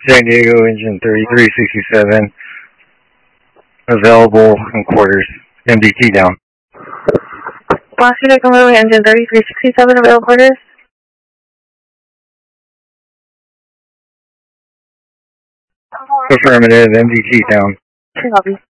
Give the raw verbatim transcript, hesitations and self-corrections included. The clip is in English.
San Diego, engine thirty-three sixty-seven, available in quarters, M D T down. Boston, engine thirty-three sixty-seven, available quarters. Affirmative, M D T down. Sure, copy.